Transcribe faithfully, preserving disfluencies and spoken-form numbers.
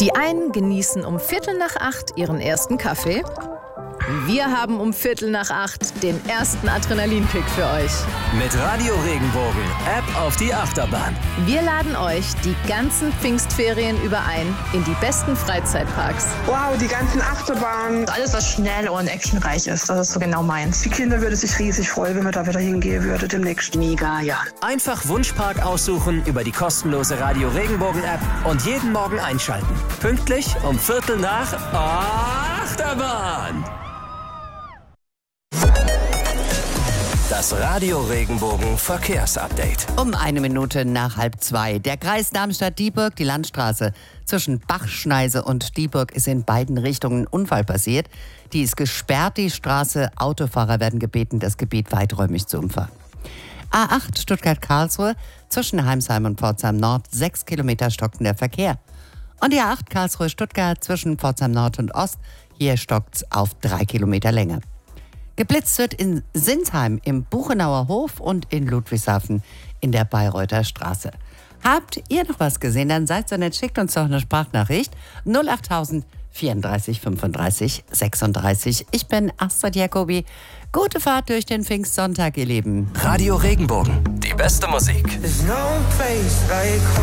Die einen genießen um Viertel nach acht ihren ersten Kaffee. Wir haben um Viertel nach acht den ersten Adrenalinkick für euch. Mit Radio Regenbogen, App auf die Achterbahn. Wir laden euch die ganzen Pfingstferien über ein in die besten Freizeitparks. Wow, die ganzen Achterbahnen. Alles, was schnell und actionreich ist, das ist so genau meins. Die Kinder würden sich riesig freuen, wenn wir da wieder hingehen würden demnächst. Mega, ja. Einfach Wunschpark aussuchen über die kostenlose Radio Regenbogen App und jeden Morgen einschalten. Pünktlich um Viertel nach Achterbahn. Das Radio Regenbogen Verkehrsupdate. Um eine Minute nach halb zwei. Der Kreis Darmstadt-Dieburg, die Landstraße zwischen Bachschneise und Dieburg ist in beiden Richtungen ein Unfall passiert. Die ist gesperrt, die Straße. Autofahrer werden gebeten, das Gebiet weiträumig zu umfahren. A acht Stuttgart-Karlsruhe zwischen Heimsheim und Pforzheim Nord. Sechs Kilometer stockender Verkehr. Und die A acht Karlsruhe-Stuttgart zwischen Pforzheim Nord und Ost. Hier stockt's auf drei Kilometer Länge. Geblitzt wird in Sinsheim im Buchenauer Hof und in Ludwigshafen in der Bayreuther Straße. Habt ihr noch was gesehen? Dann seid so nett, schickt uns doch eine Sprachnachricht. null achttausend vierunddreißig fünfunddreißig sechsunddreißig. Ich bin Astrid Jacobi. Gute Fahrt durch den Pfingstsonntag, ihr Lieben. Radio Regenbogen, die beste Musik.